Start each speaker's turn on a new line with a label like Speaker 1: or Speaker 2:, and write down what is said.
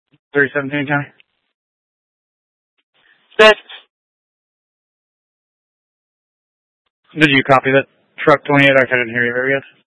Speaker 1: 317 County. Set. Did you copy that? Truck 28, I couldn't hear you very good.